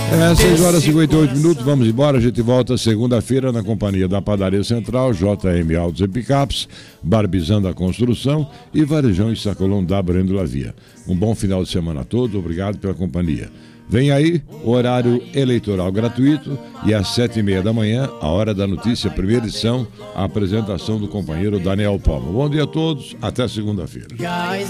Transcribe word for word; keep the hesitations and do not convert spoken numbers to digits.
É, seis horas e cinquenta e oito minutos, vamos embora. A gente volta segunda-feira na companhia da Padaria Central, J M Autos e Picapes, Barbizando a Construção e Varejão e Sacolão da Brando Via. Um bom final de semana a todos, obrigado pela companhia. Vem aí, horário eleitoral gratuito e às sete e meia da manhã, a hora da notícia, primeira edição, a apresentação do companheiro Daniel Palma. Bom dia a todos, até segunda-feira.